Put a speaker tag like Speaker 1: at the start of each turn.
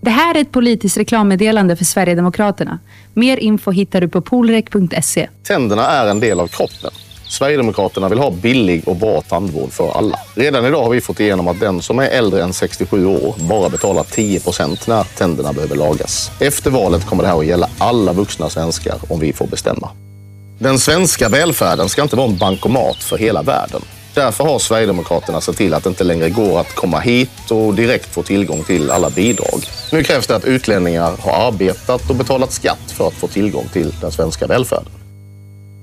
Speaker 1: Det här är ett politiskt reklammeddelande för Sverigedemokraterna. Mer info hittar du på polrek.se.
Speaker 2: Tänderna är en del av kroppen. Sverigedemokraterna vill ha billig och bra tandvård för alla. Redan idag har vi fått igenom att den som är äldre än 67 år bara betalar 10% när tänderna behöver lagas. Efter valet kommer det här att gälla alla vuxna svenskar om vi får bestämma. Den svenska välfärden ska inte vara en bankomat för hela världen. Därför har Sverigedemokraterna sett till att det inte längre går att komma hit och direkt få tillgång till alla bidrag. Nu krävs det att utlänningar har arbetat och betalat skatt för att få tillgång till den svenska välfärden.